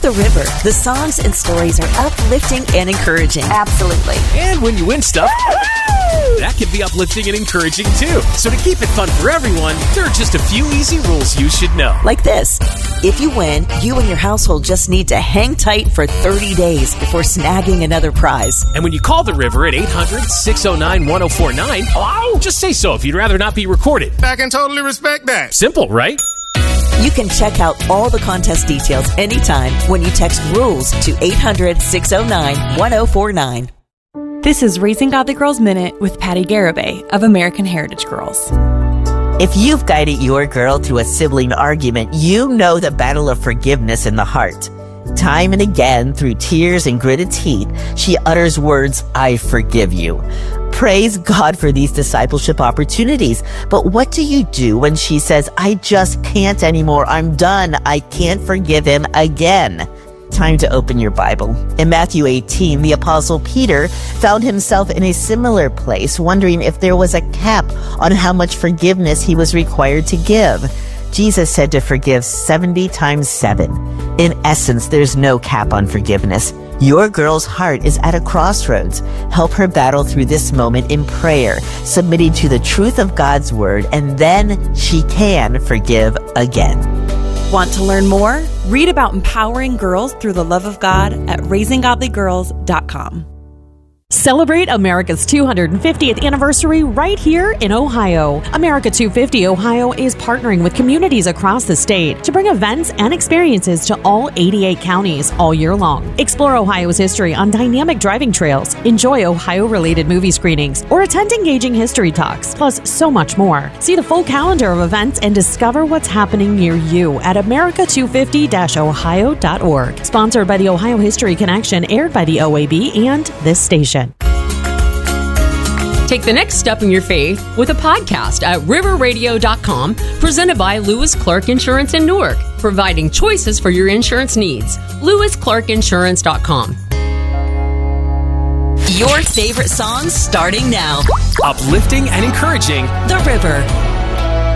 The River. The songs and stories are uplifting and encouraging. Absolutely. And when you win stuff, that can be uplifting and encouraging too. So to keep it fun for everyone, there are just a few easy rules you should know. Like this. If you win, you and your household just need to hang tight for 30 days before snagging another prize. And when you call the River at 800-609-1049, just say so if you'd rather not be recorded. I can totally respect that. Simple, right? You can check out all the contest details anytime when you text RULES to 800-609-1049. This is Raising Godly Girls Minute with Patty Garibay of American Heritage Girls. If you've guided your girl through a sibling argument, you know the battle of forgiveness in the heart. Time and again, through tears and gritted teeth, she utters words, "I forgive you." Praise God for these discipleship opportunities. But what do you do when she says, "I just can't anymore. I'm done. I can't forgive him again"? Time to open your Bible. In Matthew 18, the Apostle Peter found himself in a similar place, wondering if there was a cap on how much forgiveness he was required to give. Jesus said to forgive 70 times 7. In essence, there's no cap on forgiveness. Your girl's heart is at a crossroads. Help her battle through this moment in prayer, submitting to the truth of God's word, and then she can forgive again. Want to learn more? Read about empowering girls through the love of God at raisinggodlygirls.com. Celebrate America's 250th anniversary right here in Ohio. America 250 Ohio is partnering with communities across the state to bring events and experiences to all 88 counties all year long. Explore Ohio's history on dynamic driving trails, enjoy Ohio-related movie screenings, or attend engaging history talks, plus so much more. See the full calendar of events and discover what's happening near you at america250-ohio.org. Sponsored by the Ohio History Connection, aired by the OAB and this station. Take the next step in your faith with a podcast at riverradio.com, presented by Lewis Clark Insurance in Newark, providing choices for your insurance needs. LewisClarkInsurance.com. Your favorite songs starting now. Uplifting and encouraging. The River.